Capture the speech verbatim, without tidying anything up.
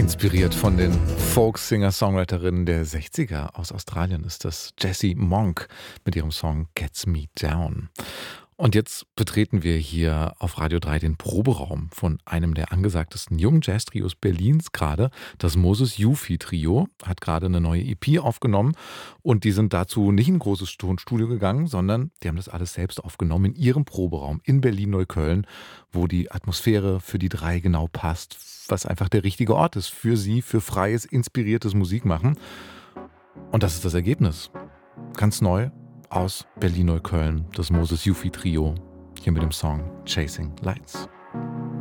Inspiriert von den Folk-Singer-Songwriterinnen der sechziger aus Australien ist das Jessie Monk mit ihrem Song Gets Me Down. Und jetzt betreten wir hier auf Radio drei den Proberaum von einem der angesagtesten jungen Jazz-Trios Berlins gerade. Das Moses Yufi Trio hat gerade eine neue E P aufgenommen und die sind dazu nicht in ein großes Tonstudio gegangen, sondern die haben das alles selbst aufgenommen in ihrem Proberaum in Berlin-Neukölln, wo die Atmosphäre für die drei genau passt, was einfach der richtige Ort ist für sie, für freies, inspiriertes Musikmachen. Und das ist das Ergebnis. Ganz neu aus Berlin-Neukölln, das Moses Yufi Trio, hier mit dem Song Chasing Lights.